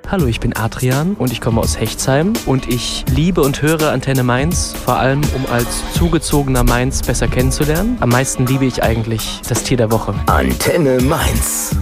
Hallo, ich bin Adrian und ich komme aus Hechtsheim und ich liebe und höre Antenne Mainz, vor allem um als zugezogener Mainz besser kennenzulernen. Am meisten liebe ich eigentlich das Tier der Woche. Antenne Mainz.